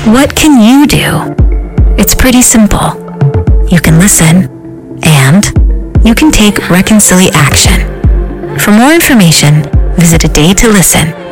What can you do? It's pretty simple. You can listen, and you can take reconciliation. For more information, visit A Day to Listen